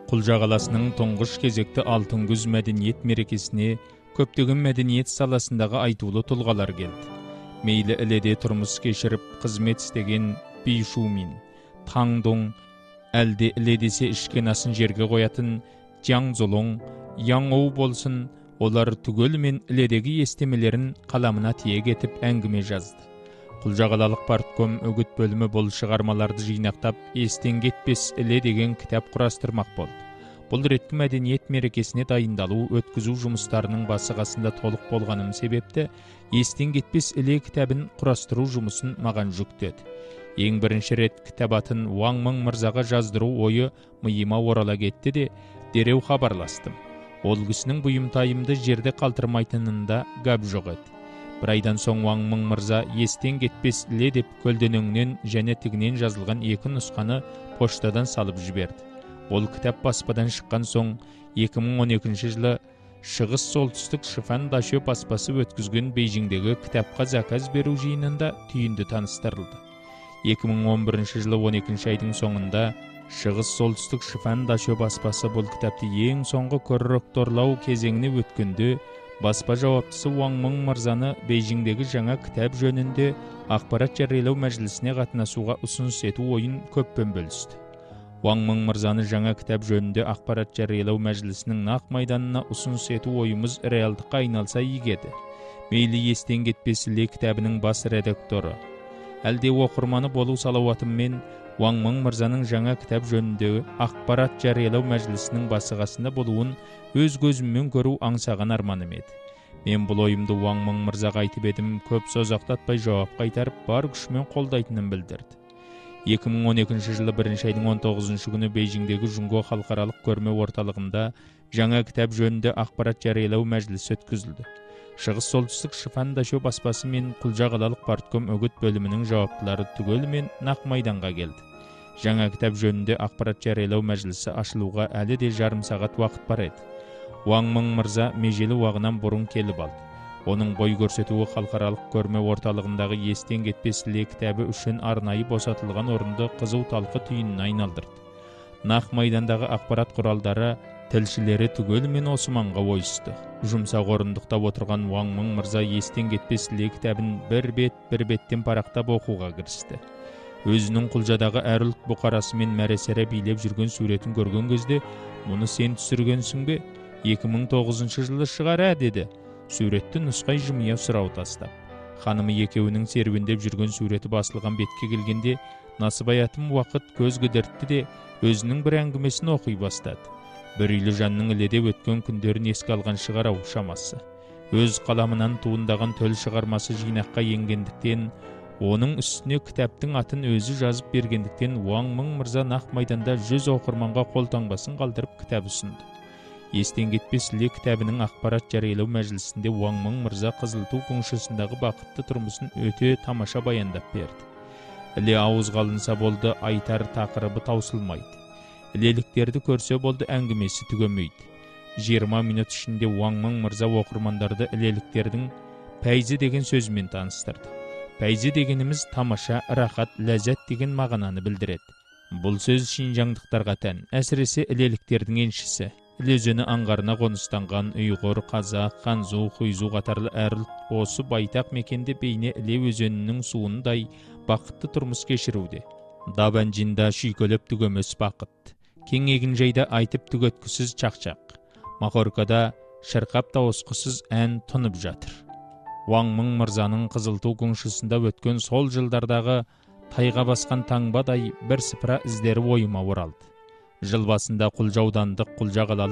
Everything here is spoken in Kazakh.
Құлжа қаласының тұңғыш кезекті алтын күз мәдениет мерекесіне көптеген мәдениет саласындағы айтулы тұлғалар келді. Мейлі іледе тұрмыс кешіріп қызмет істеген Бишумин, Таңдоң, әлде іледесе ішкен асын жерге қоятын Жаңзолоң, Яңоу болсын, олар түгелмен іледегі естемелерін қаламына тиек етіп әңгіме жазды. Құлжа қалалық партком үгіт бөлімі бұл шығармаларды жинақтап, естен кетпес іле деген кітап құрастырмақ болды. Бұл реткі мәдениет мерекесіне дайындалу, өткізу жұмыстарының басы-қасында толық болғаным себепті, естен кетпес іле кітабын құрастыру жұмысын маған жүктеді. Ең бірінші рет кітап атын Уаң Мың мырзаға жаздыру ойы миыма орала кетті де, дереу хабарластым. Ол кісінің бұйымтайымды жерде қалтырмайтынында гәп жоқ еді. Бір айдан соң Уаң Мың мырза естен кетпес іле деп көлденеңнен және тігінен жазылған екі нұсқаны поштадан салып жіберді. Ол кітап баспадан шыққан соң 2012 жылы Шығыс солтүстік шифан дашө баспасы өткізген Бейжіңдегі кітапқа заказ беру жиынында түйінді таныстырылды. 2011 жылы 12 айдың соңында Шығыс солтүстік шифан дашө баспасы бұл кітапты ең соңғы корректорлау кезеңіне өткенде баспа жауаптысы Уаң Мың мырзаны Бейжіңдегі жаңа кітап жөнінде ақпарат жариялау мәжілісіне қатынасуға ұсыныс ету ойын көппен бөлісті. Уаң Мың мырзаны жаңа кітап жөнінде ақпарат жариялау мәжілісінің нақ майданына ұсыныс ету ойымыз реалдыққа айналса игеді. Мейлі естен кетпес іле кітабының бас редакторы, әлде оқырманы болу салауатыммен Уаң Мың мырзаның жаңа кітап жөніндегі ақпарат жариялау мәжілісінің басы-қасында болуын өз көзіммен көру аңсаған арманым еді. Мен бұл ойымды Уаң Мың мырзаға айтып едім, көп созақтатпай жауап қайтарып, бар күшімен қолдайтынын білдірді. 2012 жылы 1 айдың 19 күні Бейжіңдегі Жүнго халықаралық көрме орталығында жаңа кітап жөнінде ақпарат жариялау мәжілісі өткізілді. Шығыс солтүстік шифан дашө баспасы мен Құлжа қалалық партком үгіт бөлімінің жауаптылары түгелімен нақ майданға келді. Жаңа кітап жөнінде ақпарат жариялау мәжілісі ашылуға әлі де жарым сағат уақыт бар еді. Уаң Мың мырза межелі уағынан бұрын келіп алды. Оның бой көрсетуі халықаралық көрме орталығындағы естен кетпес іле кітабы үшін арнайы босатылған орынды қызу талқы түйініне айналдырды. Нақ майдандағы ақпарат құралдары тілшілері түгелімен осы маңға ойысты. Жұмсақ орындықта отырған Уаң Мың мырза естен кетпес іле кітабын бір беттен парақтап оқуға кірісті. Өзінің Құлжадағы әр ұлт бұқарасымен мәресері билеп жүрген суретін көрген кезде, мұны сен түсіргенсің бе? 2009 жылы шығар деді. Суретті нұсқай жымия сұрау тастап. Ханымы екеуінің серуендеп жүрген суреті басылған бетке келгенде, насыбаятым уақыт көз кідіртті де, өзінің бір әңгімесін оқи бастады. Бір үйлі жанның іледе өткен күндерін еске алған шығар ау шамасы. Өз қаламынан туындаған төл шығармасы жинаққа енгендіктен, оның үстіне кітаптың атын өзі жазып бергендіктен Уаң Мың мырза нақ майданда 100 оқырманға қолтаңбасын қалдырып кітап ұсынды. Естен кетпес іле кітабының ақпарат жариялау мәжілісінде Уаң Мың мырза Қызылту көңшесіндегі бақытты тұрмысын өте тамаша баяндап берді. Іле ауыз қалынса болды, айтар тақырыбы таусылмайды. Ілеліктерді көрсе болды, әңгімесі түгемейді. 20 минут ішінде Уаң Мың мырза оқырмандарды ілеліктердің пәйзі деген сөзімен таныстырды. Пәйзі дегеніміз тамаша, рахат, ләззат деген мағынаны білдіреді. Бұл сөз шинжаңдықтарға тән, әсіресе ілеліктердің еншісі. Іле өзені аңғарына қоныстанған ұйғыр, қазақ, ханзу, хуйзу қатарлы әр ұлт осы байтақ мекенде бейне іле өзенінің суындай бақытты тұрмыс кешіруде. Дабанжинда шүйкөлеп түгемес бақыт. Кең егінжайда айтып түгеткісіз чақчақ. Мақоркада шырқап тауысқысыз ән тұнып жатыр. Уаң Мың мырзаның Қызылту көңшесінде өткен сол жылдардағы тайға басқан таңбадай бір сыпыра іздері ойыма оралды. Жыл басында Құлжа аудандық Құлжа қалалық